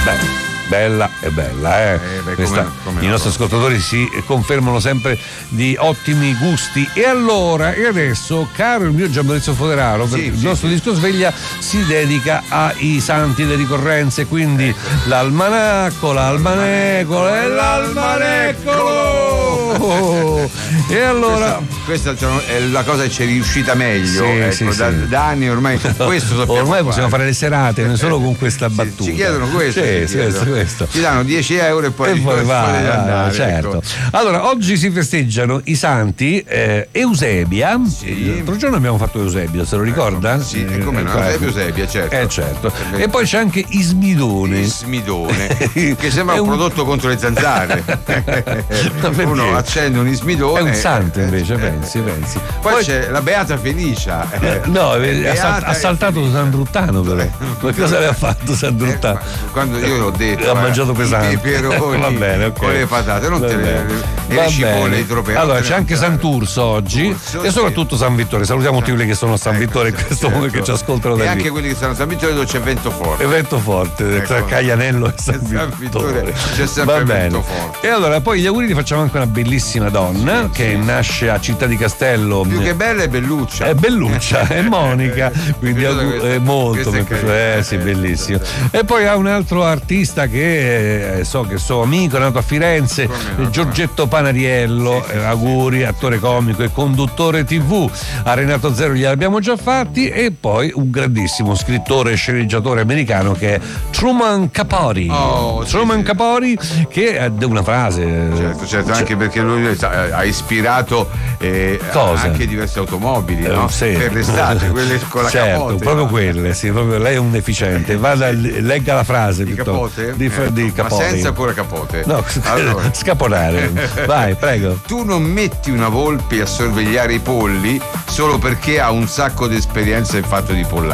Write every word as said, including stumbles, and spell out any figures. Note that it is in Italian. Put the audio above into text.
Beh, bella e bella, eh. Eh, beh, Questa, come, come I no, nostri ascoltatori si confermano sempre di ottimi gusti. E allora, e adesso, caro il mio Gianmaurizio Foderaro, sì, perché sì, il nostro sì. disco sveglia si dedica ai santi, le ricorrenze, quindi ecco. l'almanacco, l'almanecolo e l'almanecolo. E allora questa, questa è la cosa che ci è riuscita meglio, sì, ecco, sì, da, sì. da anni ormai questo ormai possiamo fare le serate non solo con questa battuta. Ci chiedono questo, sì, ci, chiedono. questo, questo. Ci danno dieci euro e poi, e poi va, andare, certo. Ecco. Allora, oggi si festeggiano i santi eh, Eusebia. Sì. L'altro giorno abbiamo fatto Eusebio, se lo ricorda? Eh, sì, e come no, Eusebio, Eusebia, certo. Eh, certo. E poi c'è anche Ismidone. Ismidone, che sembra un, un prodotto contro le zanzare. Uno accende un ismidone. È un santo invece, eh, pensi, pensi. Poi, poi c'è la Beata Felicia. Eh, no, ha, ha saltato San Bruttano però. Ma cosa le ha fatto San Bruttano? Eh, quando io l'ho detto, ha mangiato pesante. I peperoni Va bene, okay. con le patate, non Va te le, le, le cipolle idropeo. Allora c'è anche Sant'Urso oggi Urso, e soprattutto San Vittore. Salutiamo tutti quelli che sono a San ecco, Vittore in questo certo. momento che ci ascoltano da e lì. Anche quelli che stanno a San Vittore dove c'è vento forte. E vento forte, ecco. Tra Caianello e San, San Vittore. Vittore c'è sempre Va vento bene. forte. E allora poi gli auguri li facciamo anche a una bellissima donna sì, che sì. nasce a Città di Castello. Più che bella è Belluccia. È Belluccia, è Monica, quindi è molto mi piace, eh sì, bellissimo. E poi ha un altro artista che eh, so che so amico, è nato a Firenze, no, Giorgetto Panariello, sì, sì, eh, auguri, attore comico e conduttore tivù. A Renato Zero gli abbiamo già fatti. E poi un grandissimo scrittore e sceneggiatore americano che è Truman Capote. Oh, Truman sì, Capote che ha una frase. Certo, certo, cioè, anche perché lui ha ispirato eh, anche diverse automobili, eh, no? Sì. Per l'estate, quelle con la certo, capote. proprio no? quelle, sì, proprio lei è un deficiente. Vada, legga la frase di Capote? Di, eh, di Capote. Ma senza pure Capote. No, allora. Scaponare. Vai, prego. Tu non metti una volpe a sorvegliare i polli solo perché ha un sacco di esperienza in fatto di pollame.